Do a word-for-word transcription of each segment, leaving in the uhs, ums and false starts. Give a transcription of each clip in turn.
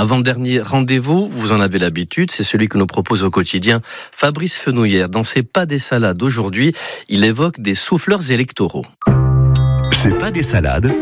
Avant-dernier rendez-vous, vous en avez l'habitude, c'est celui que nous propose au quotidien Fabrice Fenouillère. Dans ses Pas des salades aujourd'hui, il évoque des souffleurs électoraux. C'est Pas des salades.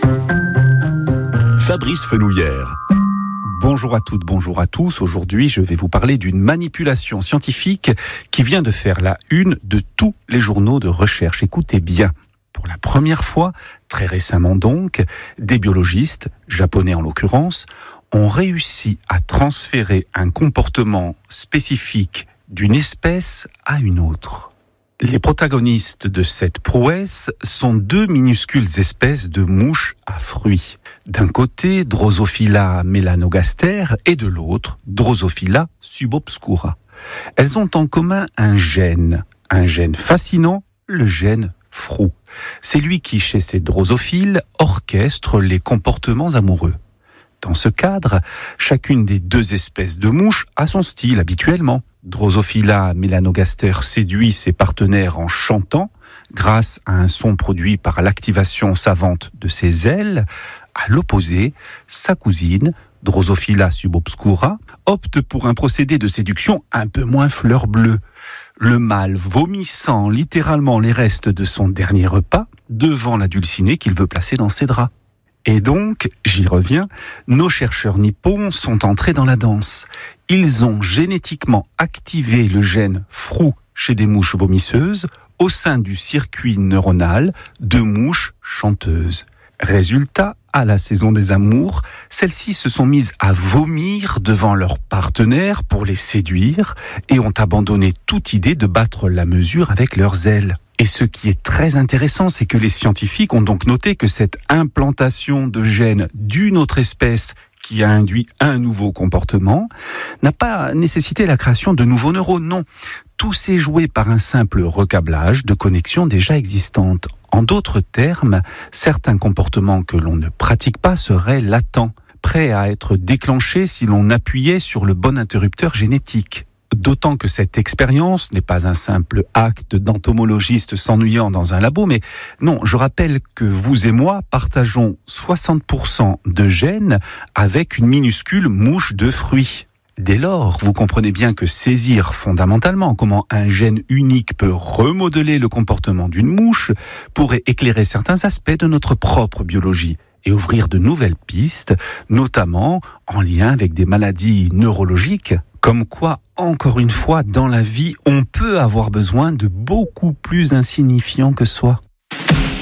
Fabrice Fenouillère. Bonjour à toutes, bonjour à tous. Aujourd'hui, je vais vous parler d'une manipulation scientifique qui vient de faire la une de tous les journaux de recherche. Écoutez bien. Pour la première fois, très récemment donc, des biologistes, japonais en l'occurrence, ont réussi à transférer un comportement spécifique d'une espèce à une autre. Les protagonistes de cette prouesse sont deux minuscules espèces de mouches à fruits. D'un côté, Drosophila melanogaster et de l'autre, Drosophila subobscura. Elles ont en commun un gène, un gène fascinant, le gène Fru. C'est lui qui, chez ces drosophiles, orchestre les comportements amoureux. Dans ce cadre, chacune des deux espèces de mouches a son style habituellement. Drosophila melanogaster séduit ses partenaires en chantant, grâce à un son produit par l'activation savante de ses ailes. À l'opposé, sa cousine, Drosophila subobscura, opte pour un procédé de séduction un peu moins fleur bleue. Le mâle vomissant littéralement les restes de son dernier repas devant la dulcinée qu'il veut placer dans ses draps. Et donc, j'y reviens, nos chercheurs nippons sont entrés dans la danse. Ils ont génétiquement activé le gène Fru chez des mouches vomisseuses au sein du circuit neuronal de mouches chanteuses. Résultat, à la saison des amours, celles-ci se sont mises à vomir devant leurs partenaires pour les séduire et ont abandonné toute idée de battre la mesure avec leurs ailes. Et ce qui est très intéressant, c'est que les scientifiques ont donc noté que cette implantation de gènes d'une autre espèce qui a induit un nouveau comportement n'a pas nécessité la création de nouveaux neurones, non. Tout s'est joué par un simple recablage de connexions déjà existantes. En d'autres termes, certains comportements que l'on ne pratique pas seraient latents, prêts à être déclenchés si l'on appuyait sur le bon interrupteur génétique. D'autant que cette expérience n'est pas un simple acte d'entomologiste s'ennuyant dans un labo, mais non, je rappelle que vous et moi partageons soixante pour cent de gènes avec une minuscule mouche de fruits. Dès lors, vous comprenez bien que saisir fondamentalement comment un gène unique peut remodeler le comportement d'une mouche pourrait éclairer certains aspects de notre propre biologie et ouvrir de nouvelles pistes, notamment en lien avec des maladies neurologiques. Comme quoi, encore une fois, dans la vie, on peut avoir besoin de beaucoup plus insignifiant que soi.